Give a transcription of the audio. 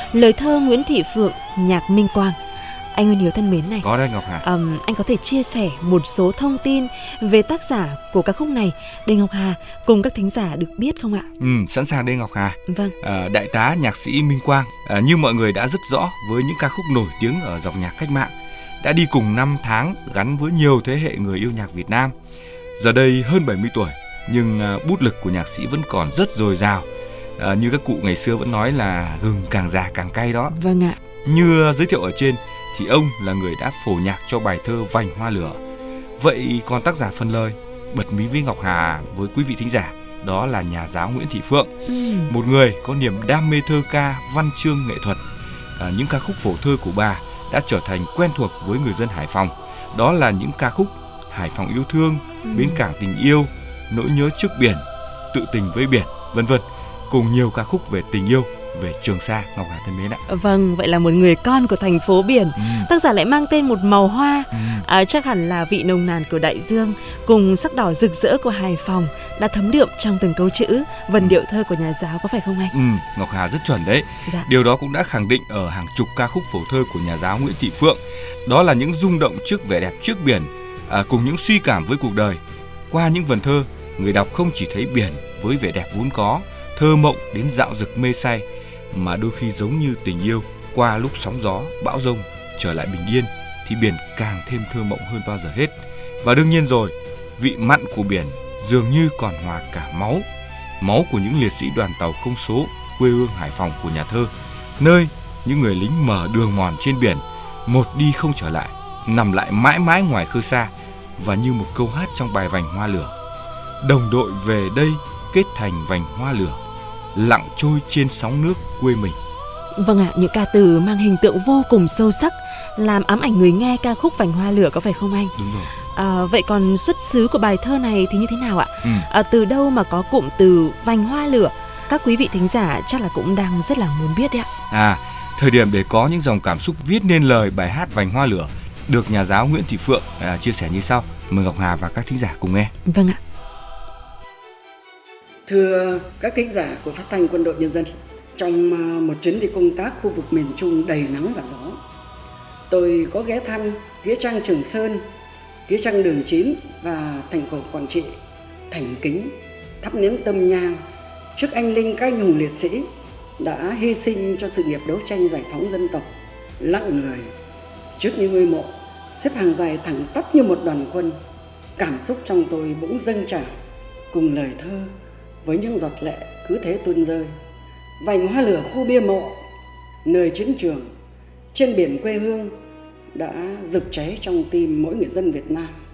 lời thơ Nguyễn Thị Phượng, nhạc Minh Quang. Anh Nguyên Hiếu thân mến này. Có đây Ngọc Hà. Anh có thể chia sẻ một số thông tin về tác giả của ca khúc này để Ngọc Hà cùng các thính giả được biết không ạ? Sẵn sàng đây Ngọc Hà. Vâng. Đại tá nhạc sĩ Minh Quang, như mọi người đã rất rõ với những ca khúc nổi tiếng ở dòng nhạc cách mạng, đã đi cùng năm tháng gắn với nhiều thế hệ người yêu nhạc Việt Nam. Giờ đây hơn 70 tuổi nhưng bút lực của nhạc sĩ vẫn còn rất dồi dào. Như các cụ ngày xưa vẫn nói là gừng càng già càng cay đó. Vâng ạ. Như giới thiệu ở trên thì ông là người đã phổ nhạc cho bài thơ Vành Hoa Lửa. Vậy còn tác giả phần lời bật mí với Ngọc Hà với quý vị thính giả, đó là nhà giáo Nguyễn Thị Phượng, một người có niềm đam mê thơ ca, văn chương, nghệ thuật. Những ca khúc phổ thơ của bà đã trở thành quen thuộc với người dân Hải Phòng. Đó là những ca khúc Hải Phòng yêu thương, Bến cảng tình yêu, Nỗi nhớ trước biển, Tự tình với biển, vân vân, cùng nhiều ca khúc về tình yêu, về Trường Sa. Ngọc Hà thân mến ạ. Vâng, vậy là một người con của thành phố biển, tác giả lại mang tên một màu hoa. Chắc hẳn là vị nồng nàn của đại dương cùng sắc đỏ rực rỡ của Hải Phòng đã thấm đượm trong từng câu chữ, vần điệu thơ của nhà giáo, có phải không anh? Ngọc Hà rất chuẩn đấy. Dạ. Điều đó cũng đã khẳng định ở hàng chục ca khúc phổ thơ của nhà giáo Nguyễn Thị Phượng. Đó là những rung động trước vẻ đẹp trước biển, cùng những suy cảm với cuộc đời. Qua những vần thơ, người đọc không chỉ thấy biển với vẻ đẹp vốn có, thơ mộng đến dạo dực mê say, mà đôi khi giống như tình yêu, qua lúc sóng gió, bão giông trở lại bình yên thì biển càng thêm thơ mộng hơn bao giờ hết. Và đương nhiên rồi, vị mặn của biển dường như còn hòa cả máu của những liệt sĩ đoàn tàu không số quê hương Hải Phòng của nhà thơ, nơi những người lính mở đường mòn trên biển, một đi không trở lại, nằm lại mãi mãi ngoài khơi xa. Và như một câu hát trong bài Vành Hoa Lửa: đồng đội về đây kết thành vành hoa lửa, lặng trôi trên sóng nước quê mình. Vâng ạ, những ca từ mang hình tượng vô cùng sâu sắc, làm ám ảnh người nghe ca khúc Vành Hoa Lửa, có phải không anh? Đúng rồi. Vậy còn xuất xứ của bài thơ này thì như thế nào ạ? Từ đâu mà có cụm từ Vành Hoa Lửa? Các quý vị thính giả chắc là cũng đang rất là muốn biết đấy ạ. Thời điểm để có những dòng cảm xúc viết nên lời bài hát Vành Hoa Lửa được nhà giáo Nguyễn Thị Phượng chia sẻ như sau. Mời Ngọc Hà và các thính giả cùng nghe. Vâng ạ. Thưa các thính giả của Phát thanh Quân đội Nhân dân, trong một chuyến đi công tác khu vực miền Trung đầy nắng và gió, tôi có ghé thăm nghĩa trang Trường Sơn, nghĩa trang Đường 9 và thành cổ Quảng Trị, thành kính thắp nén tâm nhang trước anh linh các anh hùng liệt sĩ đã hy sinh cho sự nghiệp đấu tranh giải phóng dân tộc. Lặng người trước những ngôi mộ xếp hàng dài thẳng tắp như một đoàn quân, cảm xúc trong tôi bỗng dâng trào cùng lời thơ với những giọt lệ cứ thế tuôn rơi. Vành hoa lửa khu bia mộ, nơi chiến trường trên biển quê hương đã rực cháy trong tim mỗi người dân Việt Nam.